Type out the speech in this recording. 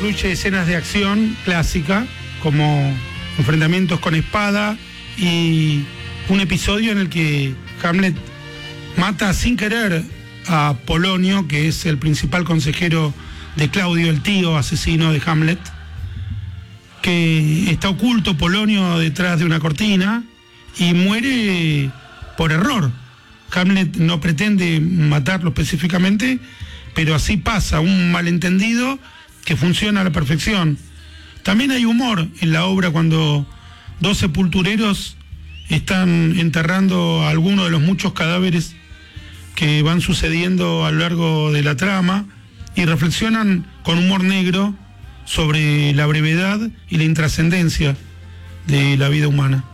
incluye escenas de acción clásica, como enfrentamientos con espada y un episodio en el que Hamlet mata sin querer a Polonio, que es el principal consejero de Claudio, el tío asesino de Hamlet, que está oculto Polonio detrás de una cortina y muere por error. Hamlet no pretende matarlo específicamente, pero así pasa, un malentendido que funciona a la perfección. También hay humor en la obra cuando dos sepultureros están enterrando a alguno de los muchos cadáveres que van sucediendo a lo largo de la trama y reflexionan con humor negro sobre la brevedad y la intrascendencia de la vida humana.